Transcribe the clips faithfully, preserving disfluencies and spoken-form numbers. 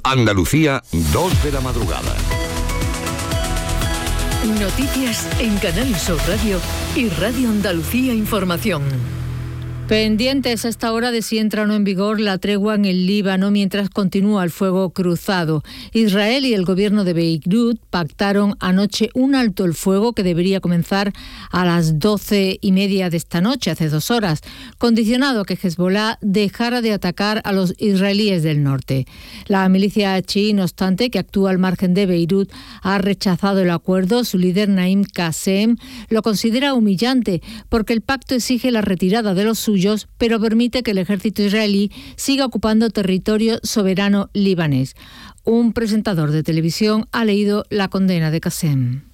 Andalucía, dos de la madrugada. Noticias en Canal Sur Radio y Radio Andalucía Información. Pendientes a esta hora de si entra o no en vigor la tregua en el Líbano mientras continúa el fuego cruzado. Israel y el gobierno de Beirut pactaron anoche un alto el fuego que debería comenzar a las doce y media de esta noche, hace dos horas, condicionado a que Hezbollah dejara de atacar a los israelíes del norte. La milicia chií, no obstante, que actúa al margen de Beirut, ha rechazado el acuerdo. Su líder, Naim Qassem, lo considera humillante porque el pacto exige la retirada de los suyos, pero permite que el ejército israelí siga ocupando territorio soberano libanés. Un presentador de televisión ha leído la condena de Qassem.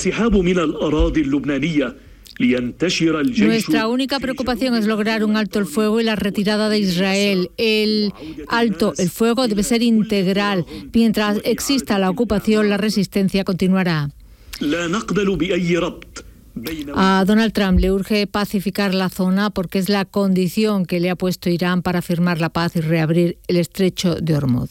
Nuestra única preocupación es lograr un alto el fuego y la retirada de Israel. El alto el fuego debe ser integral. Mientras exista la ocupación, la resistencia continuará. A Donald Trump le urge pacificar la zona porque es la condición que le ha puesto Irán para firmar la paz y reabrir el estrecho de Hormuz.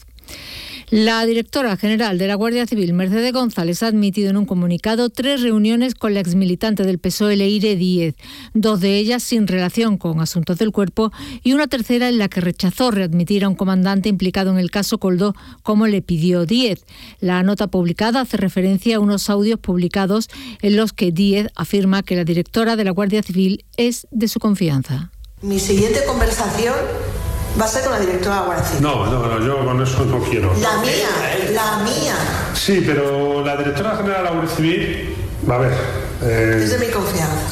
La directora general de la Guardia Civil, Mercedes González, ha admitido en un comunicado tres reuniones con la exmilitante del P S O E, Leire Díez, dos de ellas sin relación con asuntos del cuerpo y una tercera en la que rechazó readmitir a un comandante implicado en el caso Coldo como le pidió Díez. La nota publicada hace referencia a unos audios publicados en los que Díez afirma que la directora de la Guardia Civil es de su confianza. Mi siguiente conversación va a ser con la directora de la Guardia Civil. No, no, no, yo con eso no quiero. La mía, la mía. Sí, pero la directora general de la Guardia Civil, va a ver. Eh... Es de mi confianza.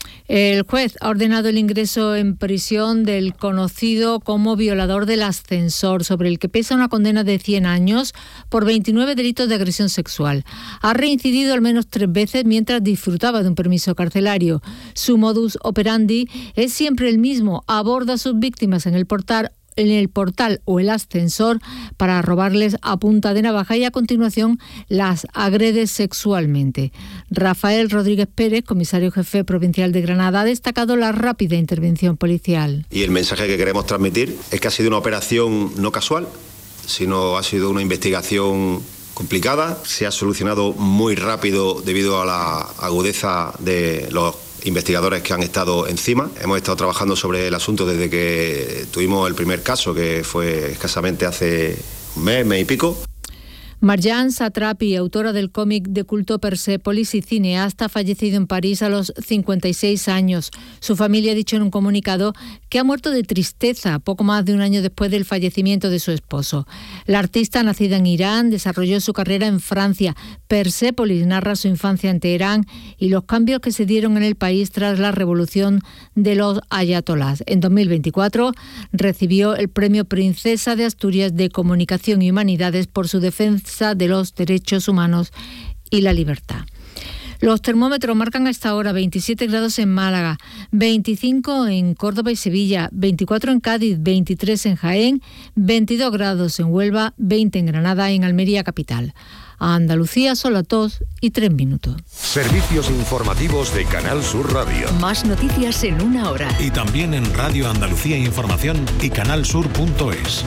El juez ha ordenado el ingreso en prisión del conocido como violador del ascensor, sobre el que pesa una condena de cien años por veintinueve delitos de agresión sexual. Ha reincidido al menos tres veces mientras disfrutaba de un permiso carcelario. Su modus operandi es siempre el mismo: aborda a sus víctimas en el portal en el portal o el ascensor para robarles a punta de navaja y a continuación las agrede sexualmente. Rafael Rodríguez Pérez, comisario jefe provincial de Granada, ha destacado la rápida intervención policial. Y el mensaje que queremos transmitir es que ha sido una operación no casual, sino ha sido una investigación complicada. Se ha solucionado muy rápido debido a la agudeza de los investigadores que han estado encima. Hemos estado trabajando sobre el asunto desde que tuvimos el primer caso, que fue escasamente hace un mes, mes y pico. Marjane Satrapi, autora del cómic de culto Persépolis y cineasta, ha fallecido en París a los cincuenta y seis años. Su familia ha dicho en un comunicado que ha muerto de tristeza poco más de un año después del fallecimiento de su esposo. La artista, nacida en Irán, desarrolló su carrera en Francia. Persépolis narra su infancia en Teherán y los cambios que se dieron en el país tras la revolución de los ayatolás. En dos mil veinticuatro recibió el Premio Princesa de Asturias de Comunicación y Humanidades por su defensa de los derechos humanos y la libertad. Los termómetros marcan a esta hora veintisiete grados en Málaga, veinticinco en Córdoba y Sevilla, veinticuatro en Cádiz, veintitrés en Jaén, veintidós grados en Huelva, veinte en Granada y en Almería capital. A Andalucía son las dos y tres minutos. Servicios informativos de Canal Sur Radio. Más noticias en una hora. Y también en Radio Andalucía Información y canalsur punto es.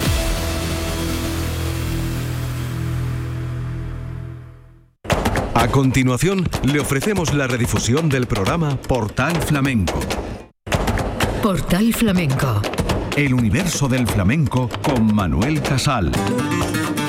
A continuación, le ofrecemos la redifusión del programa Portal Flamenco. Portal Flamenco. El universo del flamenco con Manuel Casal.